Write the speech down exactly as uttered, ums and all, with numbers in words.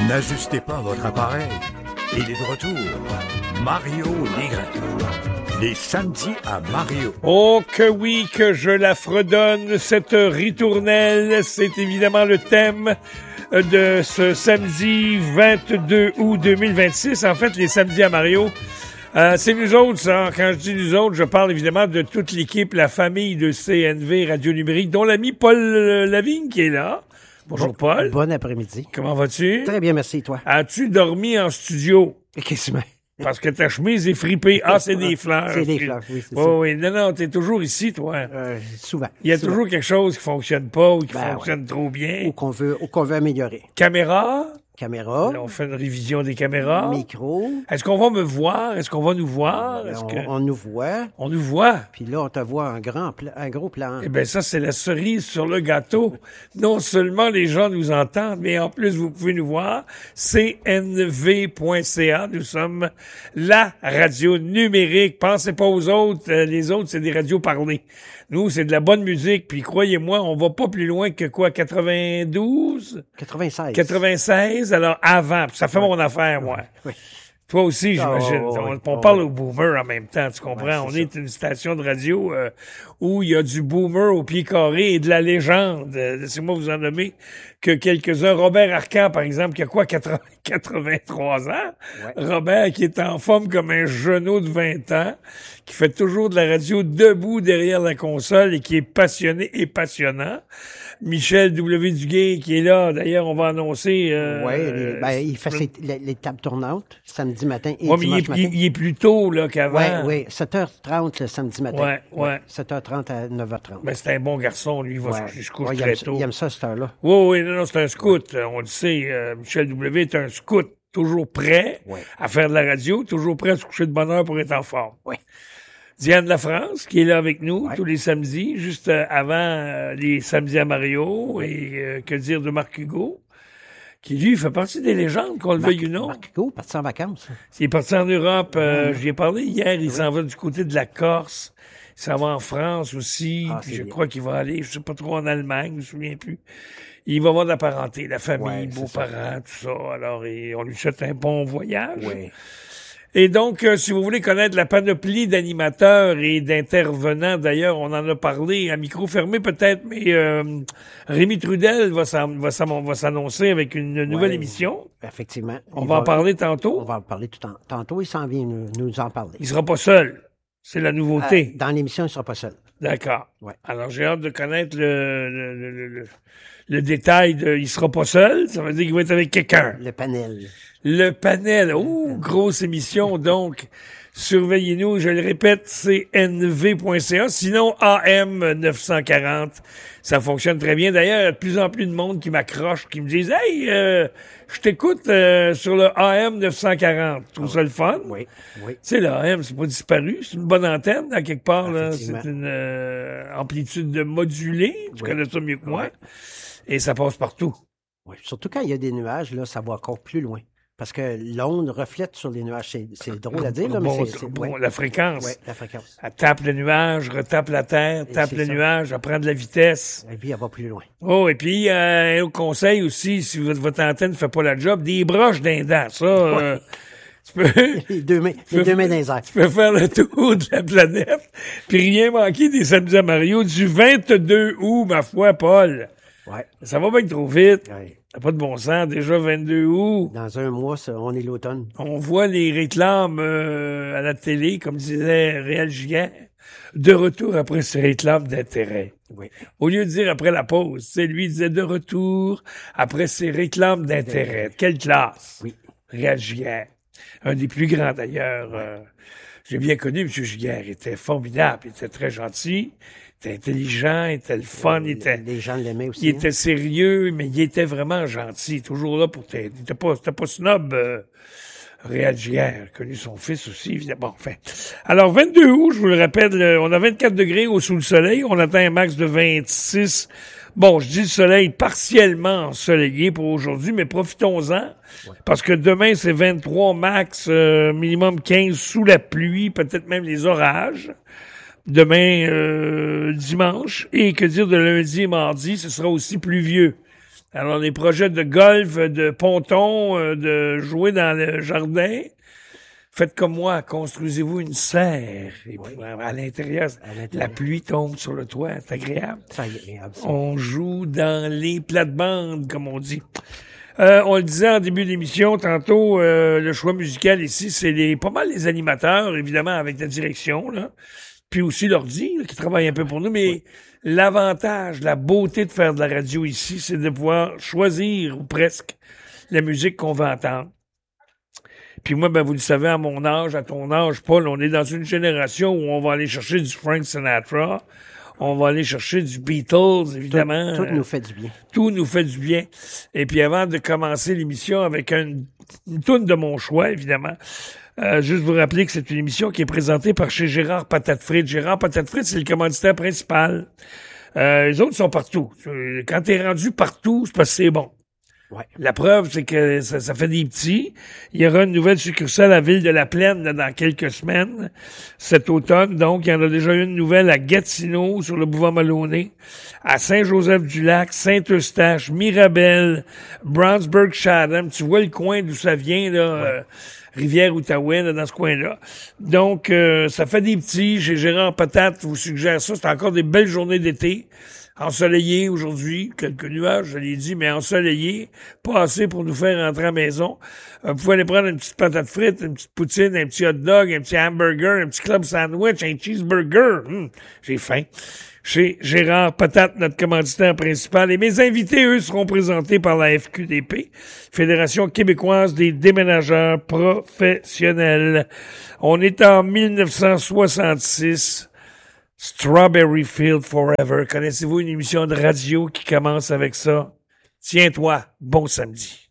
N'ajustez pas votre appareil. Il est de retour. Mario Ligret. Les samedis à Mario. Oh que oui, que je la fredonne, cette ritournelle. C'est évidemment le thème de ce samedi vingt-deux août deux mille vingt-six. En fait, les samedis à Mario, euh, c'est nous autres, ça. Quand je dis nous autres, je parle évidemment de toute l'équipe, la famille de C N V Radio Numérique, dont l'ami Paul Lavigne qui est là. Bonjour, bon, Paul. Bon après-midi. Comment vas-tu? Très bien, merci, toi. As-tu dormi en studio? Qu'est-ce que tu Parce que ta chemise est fripée. Ah, c'est des fleurs. C'est des fleurs, oui, c'est oh, ça. Oui, non, non, t'es toujours ici, toi. Euh, souvent. Il y a souvent. toujours quelque chose qui fonctionne pas ou qui ben, fonctionne ouais. trop bien. Ou qu'on veut, ou qu'on veut améliorer. Caméra. Caméra. Là, on fait une révision des caméras. Micro. Est-ce qu'on va me voir? Est-ce qu'on va nous voir? Est-ce on, que... on nous voit. On nous voit. Puis là, on te voit en grand, pla- un gros plan. Eh bien, ça, c'est la cerise sur le gâteau. Non seulement les gens nous entendent, mais en plus, vous pouvez nous voir. C N V point C A. Nous sommes la radio numérique. Pensez pas aux autres. Les autres, c'est des radios parlées. Nous, c'est de la bonne musique. Puis, croyez-moi, on va pas plus loin que quoi? quatre-vingt-douze? quatre-vingt-seize. quatre-vingt-seize. Alors, avant. Ça fait ouais. mon affaire, moi. Oui. Toi aussi, j'imagine. Oh, on oui. on oh, parle oui. au boomer en même temps, tu comprends? Ouais, on c'est est une station de radio euh, où il y a du boomer au pied carré et de la légende. Euh, Laissez-moi vous en nommer que quelques-uns. Robert Arcan, par exemple, qui a quoi, quatre-vingts, quatre-vingt-trois ans? Ouais. Robert, qui est en forme comme un genou de vingt ans, qui fait toujours de la radio debout derrière la console et qui est passionné et passionnant. Michel W. Duguay, qui est là. D'ailleurs, on va annoncer... Euh, oui, ben, il fait ses, les, les tables tournantes, samedi matin et ouais, dimanche mais il est, matin. Il, il est plus tôt là, qu'avant. Oui, oui, sept heures trente le samedi matin. Ouais, ouais. ouais. sept heures trente à neuf heures trente. Ben, c'est un bon garçon, lui. Il va ouais. se, se couche ouais, très il tôt. Il aime ça, à cette heure-là. Oui, oui, non, non, c'est un scout. Ouais. On le sait. Euh, Michel W. est un scout. Toujours prêt ouais. à faire de la radio, toujours prêt à se coucher de bonne heure pour être en forme. Oui. Diane Lafrance, qui est là avec nous ouais. tous les samedis, juste euh, avant euh, les samedis à Mario, et euh, que dire de Marc Hugo, qui lui fait partie des légendes, qu'on le veuille ou non. Marc Hugo, parti en vacances. Il est parti en Europe, euh, mmh. j'y ai parlé hier, il oui. s'en va du côté de la Corse, il s'en va en France aussi, ah, puis je bien. crois qu'il va aller, je sais pas trop, en Allemagne, je me souviens plus. Il va voir de la parenté, la famille, ouais, beaux-parents, tout ça, alors et on lui souhaite un bon voyage. Oui. Et donc, euh, si vous voulez connaître la panoplie d'animateurs et d'intervenants, d'ailleurs, on en a parlé à micro fermé peut-être, mais euh, Rémi Trudel va, va, va s'annoncer avec une nouvelle ouais, émission. Effectivement. On va, va en parler tantôt. On va en parler tout en, tantôt. Il s'en vient nous, nous en parler. Il sera pas seul. C'est la nouveauté. Euh, dans l'émission, il sera pas seul. D'accord. Ouais. Alors, j'ai hâte de connaître le, le, le, le, le, le détail de « il sera pas seul ». Ça veut dire qu'il va être avec quelqu'un. Le panel. Le panel. Oh, grosse émission, donc. Surveillez-nous, je le répète, C N V point C A. Sinon, A M neuf cent quarante, ça fonctionne très bien. D'ailleurs, il y a de plus en plus de monde qui m'accroche, qui me disent « Hey, euh, je t'écoute euh, sur le A M neuf cent quarante. » Tu trouves ça le fun? Oui, oui. Tu sais, le A M, c'est pas disparu. C'est une bonne antenne, à quelque part. Là. C'est une euh, amplitude de modulée. Tu oui. connais ça mieux que moi. Oui. Et ça passe partout. Oui, surtout quand il y a des nuages, là, ça va encore plus loin. Parce que l'onde reflète sur les nuages. C'est, c'est drôle à dire, là, bon, mais c'est... c'est bon, ouais. La fréquence. Oui, la fréquence. Elle tape le nuage, retape la terre, et tape le ça. nuage, elle prend de la vitesse. Et puis, elle va plus loin. Oh, et puis, euh, au conseil aussi, si votre, votre antenne ne fait pas la job, des broches d'un dent. Ça, ouais. euh, tu peux... Les deux mains, les deux mains dans les airs. Tu peux faire le tour de la planète, puis rien manquer des samedis à Mario du vingt-deux août, ma foi, Paul. Ouais. Ça va bien trop vite. Ouais. T'as pas de bon sens, déjà vingt-deux août. Dans un mois, ça, on est l'automne. On voit les réclames euh, à la télé, comme disait Réal Giguère, de retour après ces réclames d'intérêt. Oui. Au lieu de dire après la pause, c'est lui il disait de retour après ces réclames d'intérêt. Quelle classe! Oui. Réal Giguère. Un des plus grands d'ailleurs. Ouais. Euh, j'ai bien connu M. Giguère. Il était formidable, il était très gentil. Il était intelligent, il était le fun, il était... Les gens l'aimaient aussi. Il était sérieux, mais il était vraiment gentil, toujours là pour t'aider. Il était pas, c'était pas snob, euh, Réal Giguère, connu son fils aussi, évidemment. Enfin. Alors, vingt-deux août, je vous le rappelle, on a vingt-quatre degrés au sous le soleil, on atteint un max de vingt-six. Bon, je dis le soleil partiellement ensoleillé pour aujourd'hui, mais profitons-en, ouais. Parce que demain, c'est vingt-trois max, euh, minimum quinze sous la pluie, peut-être même les orages. Demain, euh, dimanche, et que dire de lundi et mardi, ce sera aussi pluvieux. Alors, les projets de golf, de ponton, euh, de jouer dans le jardin, faites comme moi, construisez-vous une serre. Et Oui. puis, à l'intérieur, À l'intérieur. la pluie tombe sur le toit, c'est agréable. C'est agréable, ça. On joue dans les plates-bandes, comme on dit. Euh, on le disait en début d'émission, tantôt, euh, le choix musical ici, c'est les, pas mal les animateurs, évidemment, avec la direction, là. Puis aussi l'ordi, là, qui travaille un peu pour nous, mais l'avantage, la beauté de faire de la radio ici, c'est de pouvoir choisir, ou presque, la musique qu'on va entendre. Puis moi, ben, vous le savez, à mon âge, à ton âge, Paul, on est dans une génération où on va aller chercher du Frank Sinatra, on va aller chercher du Beatles, évidemment. Tout, tout nous fait du bien. Tout nous fait du bien. Et puis avant de commencer l'émission avec une, une toune de mon choix, évidemment, euh, juste vous rappeler que c'est une émission qui est présentée par chez Gérard Patate Frites. Gérard Patate Frites, c'est le commanditaire principal. Euh, les autres sont partout. Quand t'es rendu partout, c'est parce que c'est bon. Ouais. La preuve, c'est que ça, ça fait des petits. Il y aura une nouvelle succursale à la Ville de la Plaine là, dans quelques semaines, cet automne. Donc, il y en a déjà une nouvelle à Gatineau, sur le boulevard Maloney, à Saint-Joseph-du-Lac, Saint-Eustache, Mirabel, Brownsburg-Chatham. Tu vois le coin d'où ça vient, là, ouais. euh, Rivière-Outaouais, là, dans ce coin-là. Donc, euh, ça fait des petits. J'ai Gérard Patate vous suggère ça. C'est encore des belles journées d'été. Ensoleillé aujourd'hui, quelques nuages, je l'ai dit, mais ensoleillé, pas assez pour nous faire rentrer à la maison. Euh, vous pouvez aller prendre une petite patate frite, une petite poutine, un petit hot dog, un petit hamburger, un petit club sandwich, un cheeseburger. Hum, j'ai faim. Chez Gérard Patate, notre commanditaire principal. Et mes invités, eux, seront présentés par la F Q D P, Fédération québécoise des déménageurs professionnels. On est en mille neuf cent soixante-six. Strawberry Field Forever. Connaissez-vous une émission de radio qui commence avec ça? Tiens-toi, bon samedi.